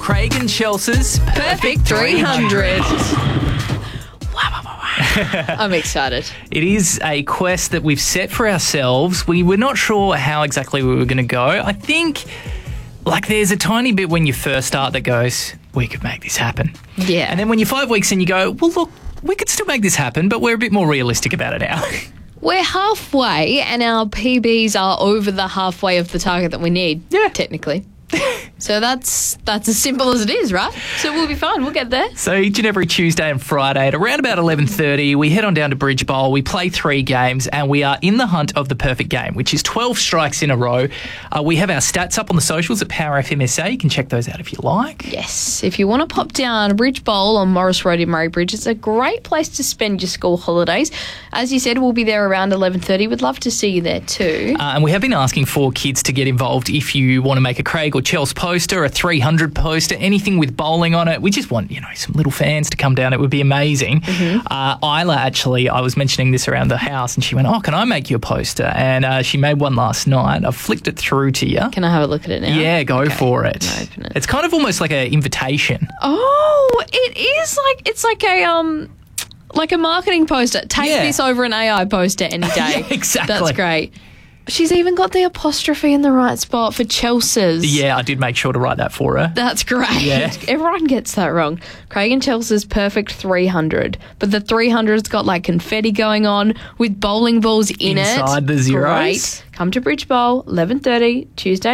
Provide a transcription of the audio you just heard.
Craig and Chelsea's Perfect 300. I'm excited. It is a quest that we've set for ourselves. We were not sure how exactly we were going to go. I think, there's a tiny bit when you first start that goes, we could make this happen. Yeah. And then when you're 5 weeks in, you go, well, look, we could still make this happen, but we're a bit more realistic about it now. We're halfway, and our PBs are over the halfway of the target that we need. Yeah. Technically. So that's as simple as it is, right? So we'll be fine. We'll get there. So each and every Tuesday and Friday at around about 11:30, we head on down to Bridge Bowl. We play 3 games, and we are in the hunt of the perfect game, which is 12 strikes in a row. We have our stats up on the socials at Power FM SA. You can check those out if you like. Yes. If you want to pop down Bridge Bowl on Morris Road in Murray Bridge, it's a great place to spend your school holidays. As you said, we'll be there around 11:30. We'd love to see you there too. And we have been asking for kids to get involved if you want to make a Craig or Chelsea poster, a 300 poster, anything with bowling on it. We just want, some little fans to come down. It would be amazing. Mm-hmm. Isla, actually, I was mentioning this around the house, and she went, can I make you a poster? And she made one last night. I've flicked it through to you. Can I have a look at it now? Yeah, go for it. Open it. It's kind of almost like an invitation. Oh, it is like a marketing poster. Take this over an AI poster any day. Yeah, exactly. That's great. She's even got the apostrophe in the right spot for Chelsea's. Yeah, I did make sure to write that for her. That's great. Yeah. Everyone gets that wrong. Craig and Chelsea's perfect 300. But the 300's got confetti going on with bowling balls in it. Inside the zeros. Great. Come to Bridge Bowl, 11:30, Tuesday